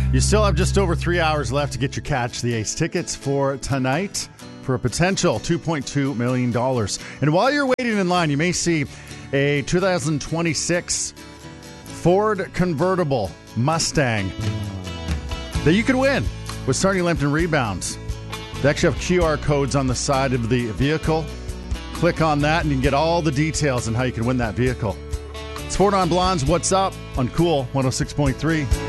You still have just over 3 hours left to get your Catch the Ace tickets for tonight for a potential $2.2 million. And while you're waiting in line, you may see a 2026 Ford convertible Mustang that you could win with Sarnia Lambton Rebounds. They actually have QR codes on the side of the vehicle. Click on that and you can get all the details on how you can win that vehicle. It's Ford on Blondes. What's up on Cool 106.3.